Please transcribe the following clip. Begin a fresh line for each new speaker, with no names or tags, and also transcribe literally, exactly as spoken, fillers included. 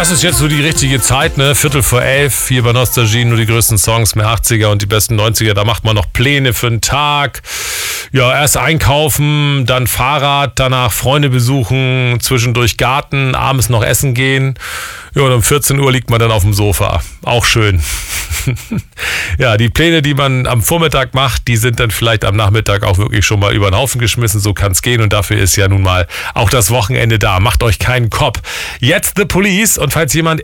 Das ist jetzt so die richtige Zeit, ne? Viertel vor elf, hier bei Nostalgie, nur die größten Songs, mehr achtziger und die besten neunziger. Da macht man noch Pläne für den Tag. Ja, erst einkaufen, dann Fahrrad, danach Freunde besuchen, zwischendurch Garten, abends noch essen gehen. Ja, und um vierzehn Uhr liegt man dann auf dem Sofa. Auch schön. Ja, die Pläne, die man am Vormittag macht, die sind dann vielleicht am Nachmittag auch wirklich schon mal über den Haufen geschmissen. So kann es gehen und dafür ist ja nun mal auch das Wochenende da. Macht euch keinen Kopf. Jetzt The Police und falls jemand